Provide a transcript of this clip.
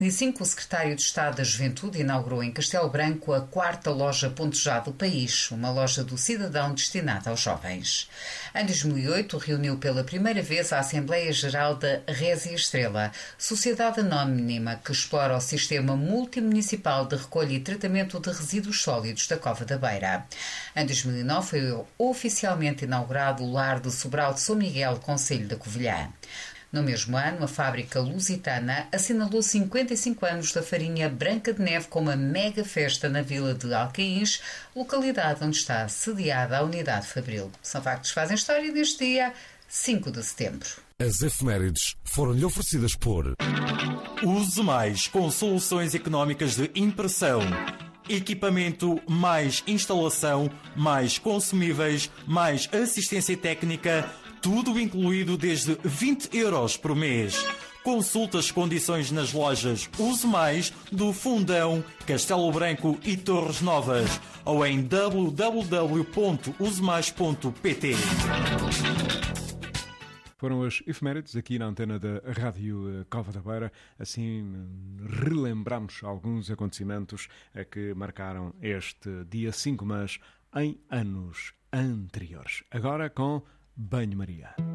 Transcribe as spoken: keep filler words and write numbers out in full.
Dia cinco, o secretário de Estado da Juventude inaugurou em Castelo Branco a quarta loja Ponto Já do país, uma loja do cidadão destinada aos jovens. Em dois mil e oito, reuniu pela primeira vez a Assembleia Geral da Résia Estrela, sociedade anónima que explora o sistema multimunicipal de recolha e tratamento de resíduos sólidos da Cova da Beira. Em dois mil e nove, foi oficialmente inaugurado o lar de Sobral de São Miguel, concelho da Covilhã. No mesmo ano, a fábrica lusitana assinalou cinquenta e cinco anos da farinha Branca de Neve com uma mega festa na vila de Alcaíns, localidade onde está sediada a unidade Fabril. São factos que fazem história neste dia cinco de setembro. As efemérides foram-lhe oferecidas por Use Mais com soluções económicas de impressão. Equipamento mais instalação, mais consumíveis, mais assistência técnica, tudo incluído desde vinte euros por mês. Consulte as condições nas lojas Use Mais do Fundão, Castelo Branco e Torres Novas ou em w w w ponto use mais ponto p t. Foram as efemérides aqui na antena da Rádio Cova da Beira. Assim, relembramos alguns acontecimentos que marcaram este dia cinco, mas em anos anteriores. Agora com Banho-Maria.